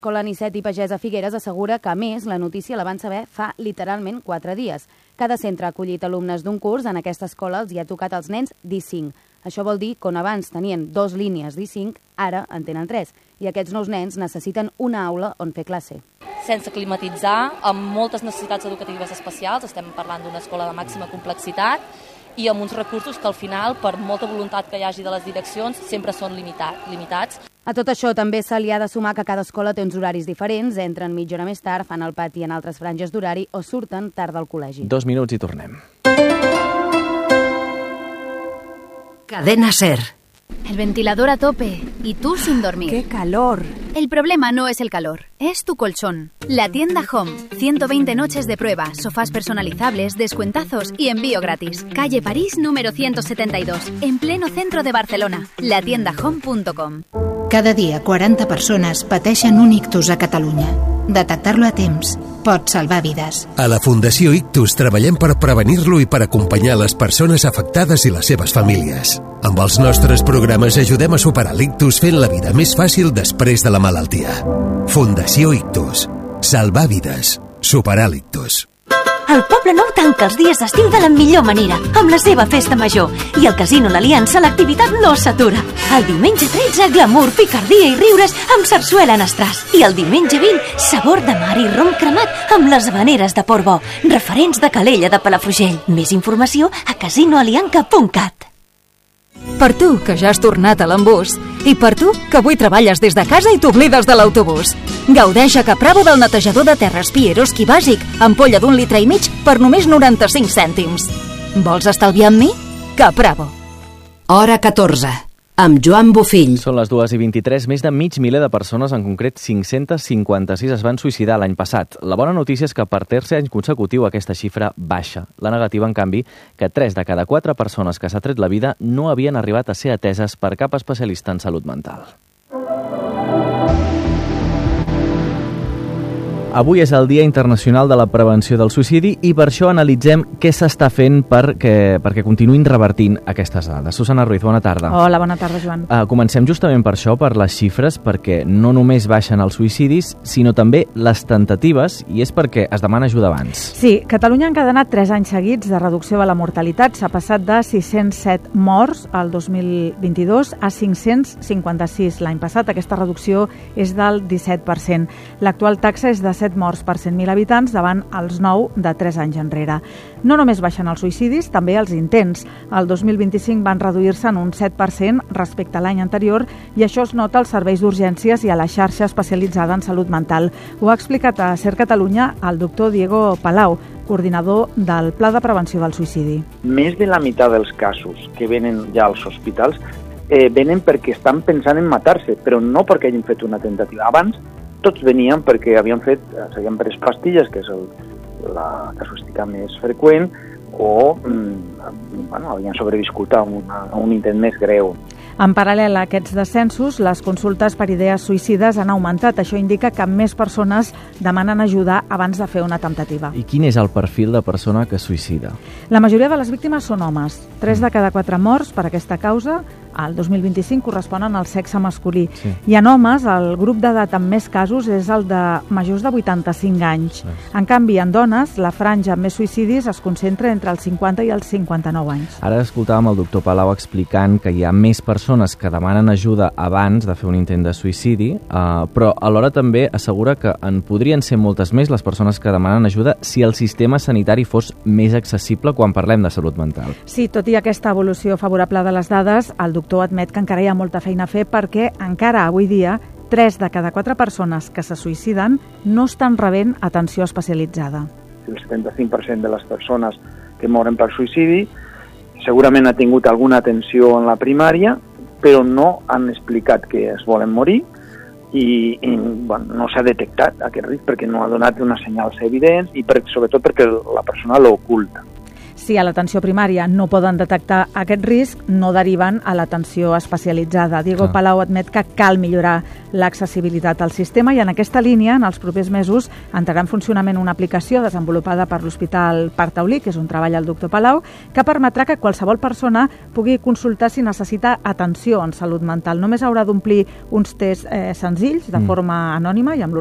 L'escola Nicet i Pagès a Figueres assegura que, a més, la notícia la van saber fa literalment 4 dies. Cada centre ha acollit alumnes d'un curs. En aquesta escola els hi ha tocat als nens d'I5. Això vol dir que on abans tenien 2 línies d'I5, ara en tenen 3. I aquests nous nens necessiten una aula on fer classe. Sense climatitzar, amb moltes necessitats educatives especials, estem parlant d'una escola de màxima complexitat, i amb uns recursos que al final, per molta voluntat que hi hagi de les direccions, sempre són limitats. A tot això també se li ha de sumar que cada escola té uns horaris diferents, entren mitja hora més tard, fan el pati en altres franges d'horari o surten tard del col·legi. 2 minuts i tornem. Cadena SER. El ventilador a tope y tú sin dormir. ¡Qué calor! El problema no es el calor, es tu colchón. La tienda Home. 120 noches de prueba, sofás personalizables, descuentazos y envío gratis. Calle París número 172, en pleno centro de Barcelona. Latiendahome.com. Cada dia 40 persones pateixen un ictus a Catalunya. Detectar-lo a temps pot salvar vides. A la Fundació Ictus treballem per prevenir-lo i per acompanyar les persones afectades i les seves famílies. Amb els nostres programes ajudem a superar l'ictus fent la vida més fàcil després de la malaltia. Fundació Ictus. Salvar vides. Superar l'ictus. El Poble Nou tanca els dies d'estiu de la millor manera, amb la seva festa major. I al Casino L'Aliança l'activitat no s'atura. El diumenge 13, glamour, picardia i riures amb sarsuela en estràs. I el diumenge 20, sabor de mar i rom cremat amb les habaneres de Portbó, referents de Calella de Palafrugell. Més informació a casinoalianca.cat. Per tu, que ja has tornat a l'embús. I per tu, que avui treballes des de casa i t'oblides de l'autobús. Gaudeix a Capravo del netejador de terres Pieroski bàsic, ampolla d'1,5 litres per només 95 cèntims. Vols estalviar amb mi? Capravo. Hora 14. Amb Joan Bofill. Són les 2:23. Més de mig miler de persones, en concret 556, es van suïcidar l'any passat. La bona notícia és que per tercer any consecutiu aquesta xifra baixa. La negativa, en canvi, que 3 de cada 4 persones que s'ha tret la vida no havien arribat a ser ateses per cap especialista en salut mental. Avui és el Dia Internacional de la Prevenció del Suïcidi i per això analitzem què s'està fent perquè continuïn revertint aquestes dades. Susana Ruiz, bona tarda. Hola, bona tarda, Joan. Comencem justament per això, per les xifres, perquè no només baixen els suïcidis, sinó també les tentatives, i és perquè es demana ajuda abans. Sí, Catalunya ha encadenat 3 anys seguits de reducció de la mortalitat. S'ha passat de 607 morts al 2022 a 556 l'any passat. Aquesta reducció és del 17%. L'actual taxa és de 7 morts per 100.000 habitants davant els 9 de 3 anys enrere. No només baixen els suïcidis, també els intents. El 2025 van reduir-se en un 7% respecte a l'any anterior i això es nota als serveis d'urgències i a la xarxa especialitzada en salut mental. Ho ha explicat a SER Catalunya el doctor Diego Palau, coordinador del Pla de Prevenció del Suïcidi. Més de la meitat dels casos que venen ja als hospitals venen perquè estan pensant en matar-se, però no perquè hagin fet una tentativa. Abans tots venien perquè s'havien pres pastilles, que és la casuística més freqüent, o havien sobreviscut a un intent més greu. En paral·lel a aquests descensos, les consultes per idees suïcides han augmentat. Això indica que més persones demanen ajuda abans de fer una temptativa. I quin és el perfil de persona que suïcida? La majoria de les víctimes són homes. 3 de cada 4 morts per aquesta causa al 2025 corresponen al sexe masculí. Sí. I en homes, el grup d'edat amb més casos és el de majors de 85 anys. En canvi, en dones, la franja amb més suïcidis es concentra entre els 50 i els 59 anys. Ara escoltàvem el doctor Palau explicant que hi ha més persones que demanen ajuda abans de fer un intent de suïcidi, però alhora també assegura que en podrien ser moltes més les persones que demanen ajuda si el sistema sanitari fos més accessible quan parlem de salut mental. Sí, tot i aquesta evolució favorable de les dades, el doctor admet que encara hi ha molta feina a fer perquè encara avui dia 3 de cada 4 persones que se suïciden no estan rebent atenció especialitzada. El 75% de les persones que moren per suïcidi segurament ha tingut alguna atenció en la primària, però no han explicat que es volen morir i no s'ha detectat aquest risc perquè no ha donat uns senyals evidents i sobretot perquè la persona l'oculta. Si a l'atenció primària no poden detectar aquest risc, no deriven a l'atenció especialitzada. Diego Palau admet que cal millorar l'accessibilitat al sistema i en aquesta línia, en els propers mesos, entrarà en funcionament una aplicació desenvolupada per l'Hospital Parc Taulí, que és on treballa el doctor Palau, que permetrà que qualsevol persona pugui consultar si necessita atenció en salut mental. Només haurà d'omplir uns tests senzills, de forma anònima i amb